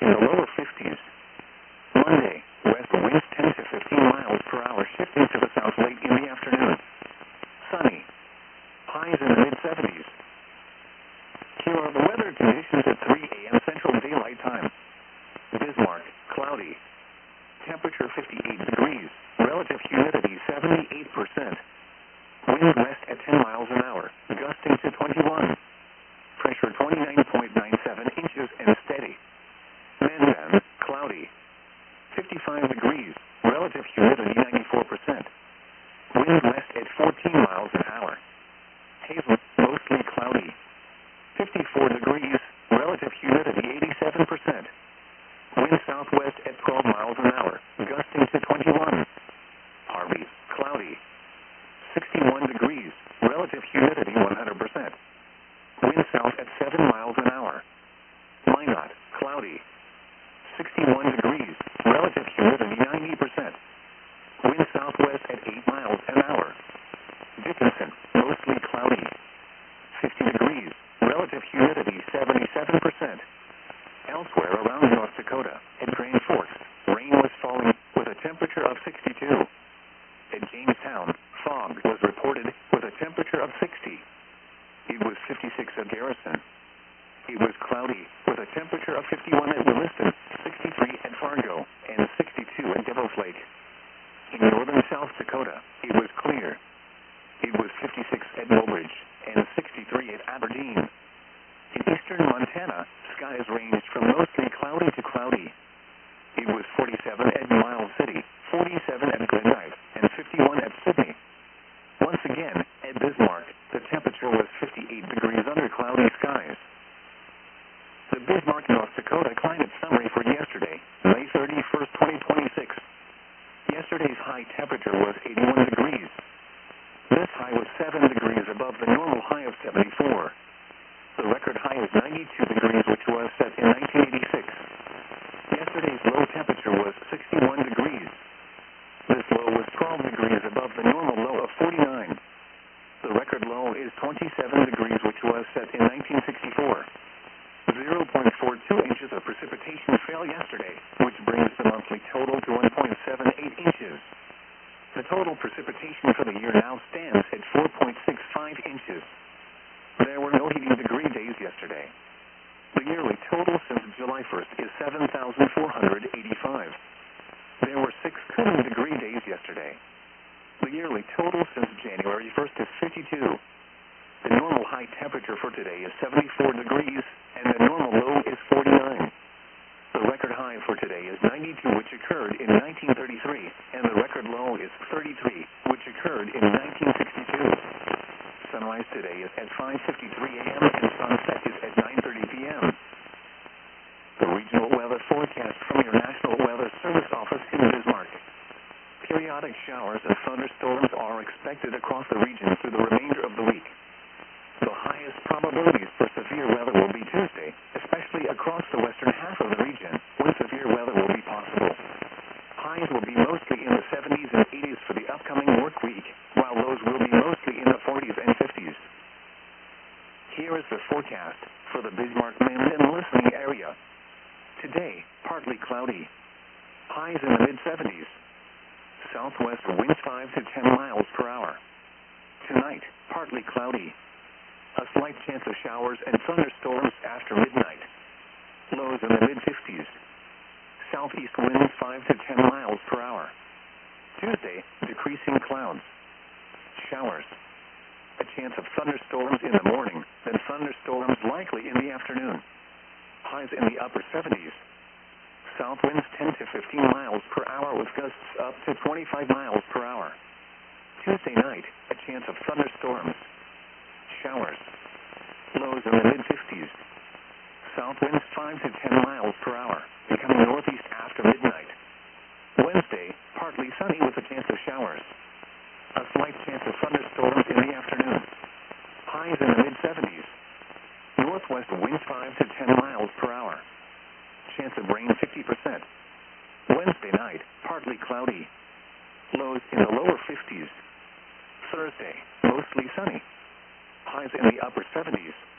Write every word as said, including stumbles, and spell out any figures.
in the lower fifties. Monday, west winds ten to fifteen miles per hour, shifting to the south late in the afternoon. Sunny. Highs in the mid-seventies. Here are the weather conditions at three a m Central Daylight Time. Bismarck, cloudy. Temperature fifty-eight degrees. Relative humidity seventy-eight percent. Wind west at ten miles an hour, gusting to twenty-one. Pressure twenty-nine point nine seven inches and steady. Mandan, cloudy. fifty-five degrees. Relative humidity ninety-four percent. Wind west at fourteen miles an hour. Hazel, mostly cloudy. fifty-four degrees. Relative humidity eighty-seven percent. Wind southwest at twelve miles an hour, gusting to twenty-one. Harvey, cloudy. sixty-one degrees. Relative humidity one hundred percent. Wind south at seven miles an hour. Minot, cloudy. sixty-one degrees. Relative humidity ninety percent. Wind southwest at eight miles an hour. Dickinson, mostly cloudy. fifty degrees. Relative humidity seventy-seven percent. Elsewhere around North Dakota, at Grand Forks, rain was falling with a temperature of sixty-two. At Jamestown, fog was reported with a temperature of sixty. It was fifty-six at Garrison. It was cloudy with a temperature of fifty-one at Williston, sixty-three at Fargo, and sixty-two at Devil's Lake. In northern South Dakota, it was clear. It was fifty-six at Woolridge and sixty-three at Aberdeen. In eastern Montana, skies ranged from mostly cloudy to cloudy. It was forty-seven at Miles City, forty-seven at Glendive, and fifty-one at Sydney. Once again, at Bismarck, the temperature was fifty-eight degrees under cloudy skies. The Bismarck, North Dakota climate summary for yesterday, May thirty-first, twenty twenty-six. Yesterday's high temperature was eighty-one degrees. This high was seven degrees above the normal high of seventy-four. The record high is ninety-two degrees, which was set in nineteen eighty-six. Yesterday's low temperature was sixty-one degrees. This low was twelve degrees above the normal low of forty-nine. The record low is twenty-seven degrees, which was set in nineteen sixty-four. zero point four two inches of precipitation fell yesterday, which brings the monthly total to one point seven eight inches. The total precipitation for the year now stands at four point six five inches. There were no heating degree days yesterday. The yearly total since July first is seven thousand four hundred eighty-five. There were six cooling degree days yesterday. The yearly total since January first is fifty-two. The normal high temperature for today is seventy-four degrees, and the normal low is forty-nine. The record high for today is ninety-two, which occurred in nineteen thirty-three, and the record low is thirty-three, which occurred in nineteen sixty-two. Sunrise today is at five fifty-three a m and sunset is at nine thirty p m The regional weather forecast from your National Weather Service office in Bismarck. Periodic showers and thunderstorms are expected across the region through the remainder of the week. The highest probabilities for severe weather will be Tuesday, especially across the western half of the region, when severe weather will be possible. Highs will be mostly in the seventies and eighties for the upcoming work week, while lows will be mostly in the forties and fifties. Here is the forecast for the Bismarck-Minden listening area. Today, partly cloudy. Highs in the mid-seventies. Southwest winds five to ten miles per hour. Tonight, partly cloudy. A slight chance of showers and thunderstorms after midnight. Lows in the mid-fifties. Southeast winds five to ten miles per hour. Tuesday, decreasing clouds. Showers. A chance of thunderstorms in the morning, then thunderstorms likely in the afternoon. Highs in the upper seventies. South winds ten to fifteen miles per hour with gusts up to twenty-five miles per hour. Tuesday night, a chance of thunderstorms. Showers. Lows in the mid-fifties. South winds five to ten miles per hour, becoming northeast after midnight. Wednesday, partly sunny with a chance of showers. A slight chance of thunderstorms in the afternoon. Highs in the mid-seventies. Northwest winds five to ten miles per hour. Chance of rain fifty percent. Wednesday night, partly cloudy. Lows in the lower fifties. Thursday, mostly sunny. Highs in the upper seventies.